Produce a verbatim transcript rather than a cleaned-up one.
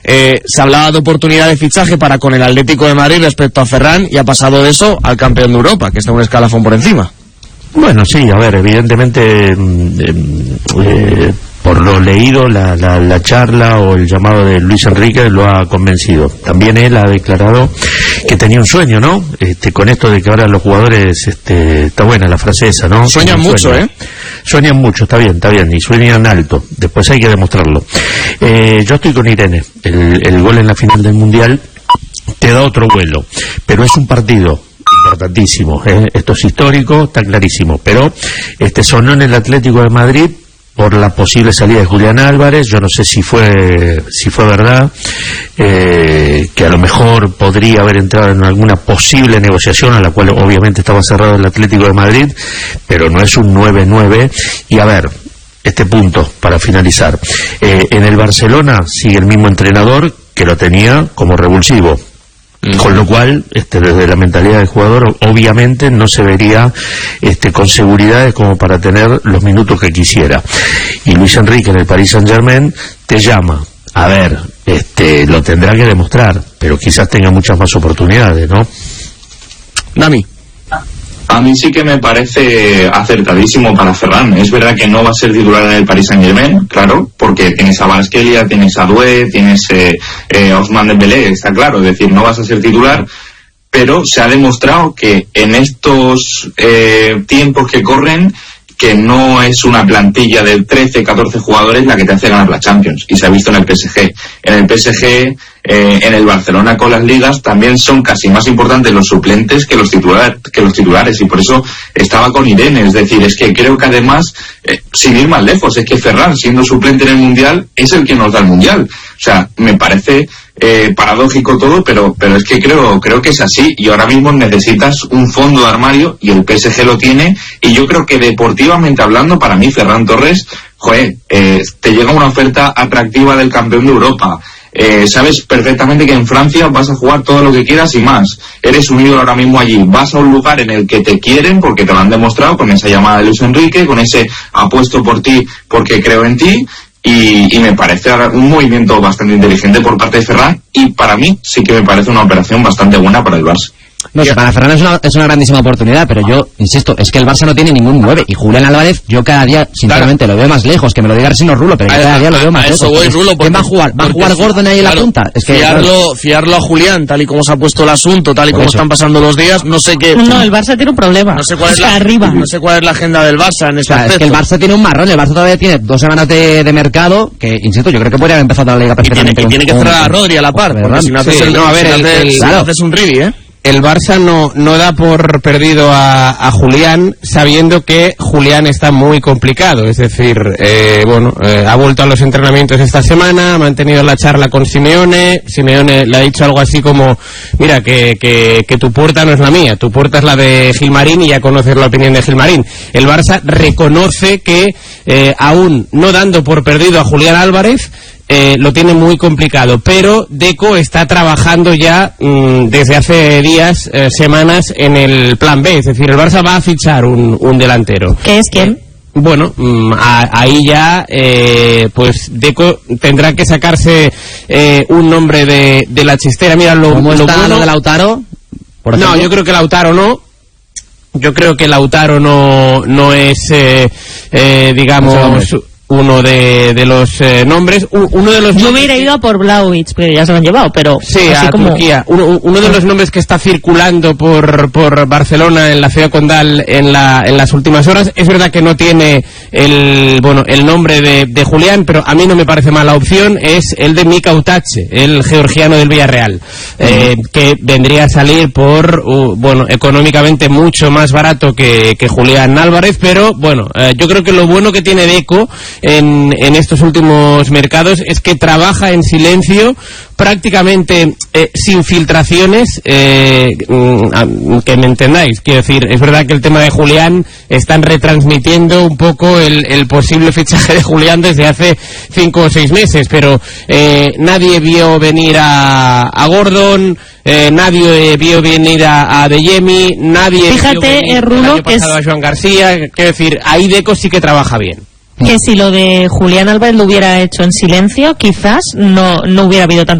Eh, se hablaba de oportunidad de fichaje para con el Atlético de Madrid respecto a Ferran, y ha pasado de eso al campeón de Europa, que está un escalafón por encima. Bueno, sí, a ver, evidentemente, eh, eh, por lo leído, la, la, la charla o el llamado de Luis Enrique lo ha convencido. También él ha declarado que tenía un sueño, ¿no? Este, con esto de que ahora los jugadores, este, está buena la frase esa, ¿no? Sueñan mucho, ¿eh? Sueñan mucho, está bien, está bien, y sueñan alto. Después hay que demostrarlo. Eh, yo estoy con Irene. El, el gol en la final del Mundial te da otro vuelo, pero es un partido importantísimo, ¿eh? Esto es histórico, está clarísimo, pero este sonó en el Atlético de Madrid por la posible salida de Julián Álvarez. Yo no sé si fue si fue verdad, eh, que a lo mejor podría haber entrado en alguna posible negociación, a la cual obviamente estaba cerrado el Atlético de Madrid, pero no es un nueve nueve. Y a ver, este punto para finalizar, eh, en el Barcelona sigue el mismo entrenador que lo tenía como revulsivo. Con lo cual, este, desde la mentalidad del jugador, obviamente no se vería este, con seguridades como para tener los minutos que quisiera. Y Luis Enrique en el Paris Saint-Germain te llama. A ver, este, lo tendrá que demostrar, pero quizás tenga muchas más oportunidades, ¿no? Dami. A mí sí que me parece acertadísimo para Ferran. Es verdad que no va a ser titular en el Paris Saint-Germain, claro, porque tienes a Kvaratskhelia, tienes a Doué, tienes eh, eh, a Ousmane Dembélé, está claro, es decir, no vas a ser titular, pero se ha demostrado que en estos eh, tiempos que corren, que no es una plantilla de trece, catorce jugadores la que te hace ganar la Champions, y se ha visto en el P S G. En el P S G, eh, en el Barcelona con las ligas, también son casi más importantes los suplentes que los, titular, que los titulares, y por eso estaba con Irene. Es decir, es que creo que además, eh, sin ir más lejos, es que Ferran, siendo suplente en el Mundial, es el que nos da el Mundial. O sea, me parece eh, paradójico todo, pero pero es que creo creo que es así, y ahora mismo necesitas un fondo de armario, y el P S G lo tiene, y yo creo que deportivamente hablando, para mí Ferran Torres, joder, eh, te llega una oferta atractiva del campeón de Europa. Eh, sabes perfectamente que en Francia vas a jugar todo lo que quieras y más. Eres un ídolo ahora mismo allí. Vas a un lugar en el que te quieren porque te lo han demostrado con esa llamada de Luis Enrique, con ese apuesto por ti porque creo en ti. Y, y me parece un movimiento bastante inteligente por parte de Ferran, y para mí sí que me parece una operación bastante buena para el Barça. No sé, para Ferran es una, es una grandísima oportunidad, pero yo insisto, es que el Barça no tiene ningún nueve, y Julián Álvarez, yo cada día, sinceramente, claro, lo veo más lejos, que me lo diga Arsino Rulo, pero yo cada día lo veo más lejos. Voy, Rulo, ¿Quién va a jugar? ¿Va a jugar Gordon ahí en claro, la punta? Es que, fiarlo, claro, fiarlo a Julián, tal y como se ha puesto el asunto, tal y como están pasando los días, no sé qué... No, el Barça tiene un problema. No sé cuál es, es la, arriba. No sé cuál es la agenda del Barça en este o sea, aspecto. Es que el Barça tiene un marrón, el Barça todavía tiene dos semanas de, de mercado, que, insisto, yo creo que podría haber empezado la Liga perfectamente. Y tiene, y tiene que cerrar a Rodri a la par, porque si no haces, sí, el, no, a ver, si el, haces, el, si claro. haces un Ridi, ¿eh? El Barça no, no da por perdido a, a Julián, sabiendo que Julián está muy complicado. Es decir, eh, bueno, eh, ha vuelto a los entrenamientos esta semana, ha mantenido la charla con Simeone. Simeone le ha dicho algo así como, mira, que, que, que tu puerta no es la mía, tu puerta es la de Gilmarín, y ya conoces la opinión de Gilmarín. El Barça reconoce que, eh, aún no dando por perdido a Julián Álvarez, Eh, lo tiene muy complicado, pero Deco está trabajando ya mmm, desde hace días, eh, semanas, en el plan B. Es decir, el Barça va a fichar un, un delantero. ¿Qué es quién? Bueno, mmm, a, ahí ya, eh, pues Deco tendrá que sacarse eh, un nombre de, de la chistera. Mira, lo, ¿Cómo lo está bueno, lo de Lautaro? Por no, yo creo que Lautaro no. Yo creo que Lautaro no, no es, eh, eh, digamos... uno de, de los eh, nombres, uno de los yo nombres hubiera ido a por Vlahovic, pero ya se lo han llevado, pero sí, así a como... Turquía. Uno, uno de los nombres que está circulando por, por Barcelona, en la ciudad condal, en la, en las últimas horas. Es verdad que no tiene el, bueno, el nombre de, de Julián, pero a mí no me parece mala opción. Es el de Mika Utache, el georgiano del Villarreal, uh-huh. eh, que vendría a salir por, uh, bueno, económicamente mucho más barato que, que Julián Álvarez, pero bueno, eh, yo creo que lo bueno que tiene Deco En, en estos últimos mercados es que trabaja en silencio, prácticamente eh, sin filtraciones, eh, que me entendáis, quiero decir, es verdad que el tema de Julián están retransmitiendo un poco el, el posible fichaje de Julián desde hace cinco o seis meses, pero eh, nadie vio venir a, a Gordon, eh, nadie vio venir a, a Adeyemi, nadie Fíjate, vio venir eh, Rulo, el año pasado es... a Joan García. Quiero decir, ahí Deco sí que trabaja bien. Que si lo de Julián Álvarez lo hubiera hecho en silencio, quizás no, no hubiera habido tanto